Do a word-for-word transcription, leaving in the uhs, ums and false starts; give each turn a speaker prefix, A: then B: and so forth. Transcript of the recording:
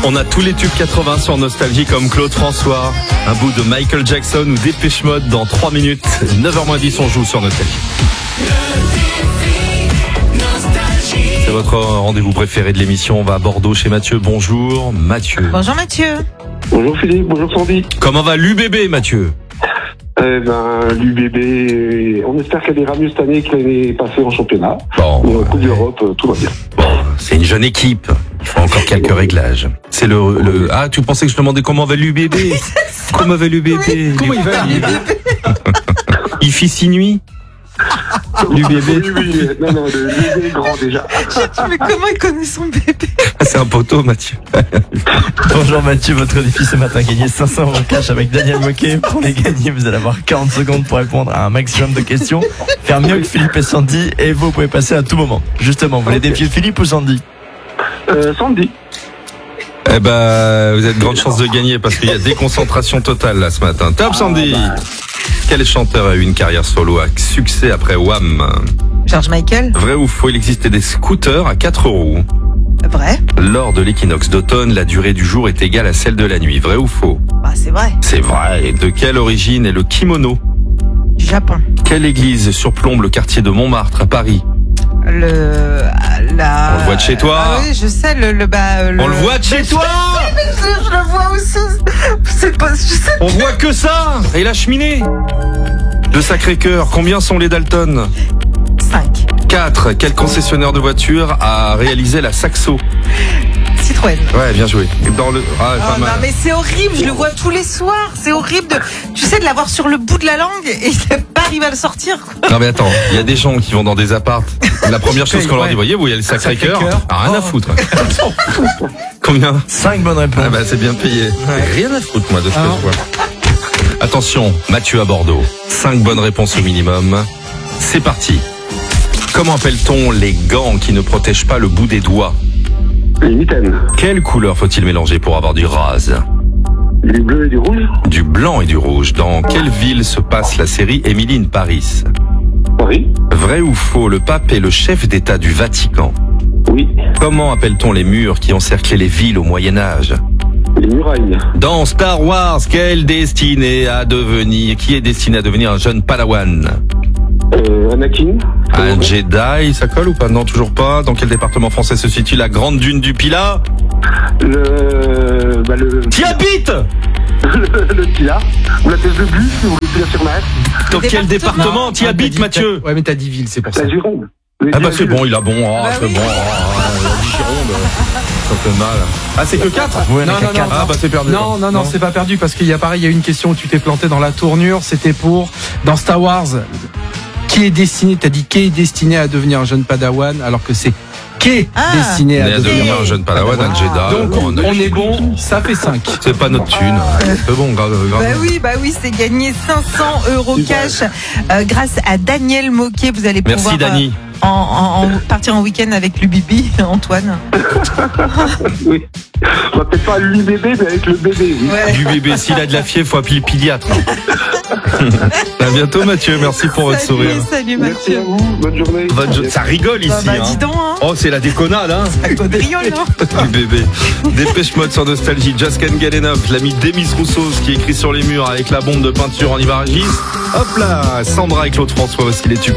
A: On a tous les tubes quatre-vingts sur Nostalgie comme Claude François, un bout de Michael Jackson ou Dépêche Mode dans trois minutes. neuf heures moins dix, on joue sur Nostalgie. C'est votre rendez-vous préféré de l'émission. On va à Bordeaux chez Mathieu. Bonjour Mathieu.
B: Bonjour Mathieu.
C: Bonjour Philippe, bonjour Sandy.
A: Comment va l'U B B Mathieu?
C: Eh ben, l'U B B, on espère qu'elle ira mieux cette année que l'année passée en championnat.
A: Bon,
C: Mais en Coupe d'Europe, tout va bien.
A: bon, c'est une jeune équipe. Il faut encore quelques réglages. C'est le, le... Ah, tu pensais que je demandais comment va l'U B B? Comment va l'U B B?
B: Oui.
A: Comment il va l'U B B? Il fit six nuits. L'U B B.
C: Oui, oui, non, non, le l'U B B est grand déjà.
B: Mais comment il connaît son bébé?
A: C'est un poteau, Mathieu.
D: Bonjour Mathieu, votre défi ce matin, gagner cinq cents euros cash avec Daniel Moquet. Pour les gagner, vous allez avoir quarante secondes pour répondre à un maximum de questions. Faire mieux que Philippe et Sandy, et vous pouvez passer à tout moment. Justement, vous voulez
C: Okay.
D: défier Philippe ou Sandy?
C: Euh, Sandy.
A: Eh ben, vous avez de grandes chances de gagner parce qu'il y a déconcentration totale là ce matin. Top Sandy. Quel chanteur a eu une carrière solo à succès après Wham?
B: George Michael.
A: Vrai ou faux, il existait des scooters à quatre roues.
B: Vrai.
A: Lors de l'équinoxe d'automne, la durée du jour est égale à celle de la nuit. Vrai ou faux?
B: Bah c'est vrai.
A: C'est vrai. Et de quelle origine est le kimono?
B: Du Japon.
A: Quelle église surplombe le quartier de Montmartre à Paris?
B: Le la.
A: On le voit de chez toi.
B: Ah oui, je sais le le bah. Le...
A: On le voit de chez toi.
B: Je, je le vois aussi. C'est pas. Je sais.
A: On voit que ça. Et la cheminée de Sacré-Cœur. Combien sont les Dalton?
B: cinq.
A: quatre. Quel concessionnaire de voitures a réalisé la Saxo?
B: Citroën.
A: Ouais, bien joué. Dans le... Ah, pas
B: Oh non
A: mal.
B: mais c'est horrible, je le vois tous les soirs. C'est horrible de, tu sais, de l'avoir sur le bout de la langue et de pas arriver à le sortir. Quoi.
A: Non mais attends, il y a des gens qui vont dans des apparts. La première chose qu'on leur dit, voyez, vous, il y a le Sacré-Cœur. Ah, rien à foutre. Combien?
D: cinq bonnes réponses.
A: Ah bah c'est bien payé. Rien à foutre moi de ce que je vois. Attention, Mathieu à Bordeaux. cinq bonnes réponses au minimum. C'est parti. Comment appelle-t-on les gants qui ne protègent pas le bout des doigts?
C: Les mitaines.
A: Quelle couleur faut-il mélanger pour avoir du rase?
C: Du bleu et du rouge.
A: Du blanc et du rouge. Dans quelle ville se passe la série Emily in Paris?
C: Paris.
A: Vrai ou faux, le pape est le chef d'État du Vatican?
C: Oui.
A: Comment appelle-t-on les murs qui encerclaient les villes au Moyen-Âge?
C: Les murailles.
A: Dans Star Wars, quel destiné à devenir, qui est destiné à devenir un jeune Padawan?
C: Euh, Anakin.
A: Un Jedi, ça colle ou pas? Non, toujours pas. Dans quel département français se situe la grande dune du Pilat?
C: Le. Bah, le.
A: T'y habites?
C: Le, le Pilat. Ou la thèse de bus, ou le Pilat sur mer.
A: Dans quel département t'y
E: Ah,
A: habites,
E: t'as dit-
A: Mathieu?
E: Ouais, mais t'as dit ville, c'est pour ça.
C: La Gironde.
A: Ah bah c'est bon, il a bon, ah
B: Bah
A: c'est
B: oui.
A: bon, ah, il a dit Gironde, ça fait mal. Ah c'est que quatre?
D: Ouais,
E: Non,
D: on a
E: non,
D: quatre.
E: non.
A: Ah bah c'est perdu.
E: Non, non, non, c'est pas perdu parce qu'il y a pareil, il y a une question où tu t'es planté dans la tournure. C'était pour, dans Star Wars, qui est destiné, t'as dit qui est destiné à devenir un jeune Padawan alors que c'est qui est
B: Ah.
E: destiné
A: On est
E: à
A: à
E: devenir.
A: devenir un jeune Padawan, un Jedi.
E: Donc
A: Bon,
E: on est bon, ça fait cinq.
A: C'est pas notre thune. C'est bon, grave, grave.
B: Bah oui, bah oui, c'est gagné cinq cents euros cash euh, grâce à Daniel Moquet. Vous allez pouvoir
A: Merci Dani.
B: euh, en, en- en partir en week-end avec l'U B B, Antoine.
C: Oui. On va peut-être pas l'U B B, mais avec le bébé, oui.
B: Ouais.
A: Du bébé, s'il a de la fièvre, faut appeler le pédiatre. À bientôt Mathieu, merci pour votre
B: Salut,
A: sourire.
B: salut
C: Merci à
B: Mathieu.
C: vous. Bonne journée.
A: Bonne jo- Ça rigole ici.
B: Bah, bah,
A: hein.
B: dis donc, hein.
A: Oh, c'est la déconnade, hein.
B: Ça caudriole, hein.
A: Du bébé. Dépêche Mode sur Nostalgie. Just Can't Get Enough. L'ami Demis Rousseau, ce qui est écrit sur les murs avec la bombe de peinture en Ivaragis. Hop là. Sandra et Claude François aussi les tubes.